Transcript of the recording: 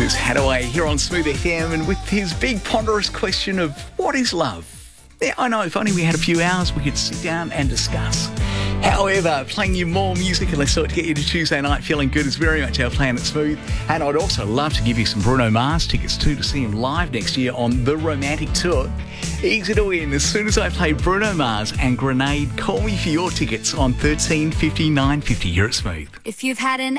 This Hadaway here on Smooth FM, and with his big ponderous question of what is love? Yeah, I know, if only we had a few hours we could sit down and discuss. However, playing you more music, and let's start to get you to Tuesday night feeling good, is very much our plan at Smooth. And I'd also love to give you some Bruno Mars tickets too, to see him live next year on The Romantic Tour. Easy to win. As soon as I play Bruno Mars and Grenade, call me for your tickets on 13 50 950 here at Smooth. If you've had an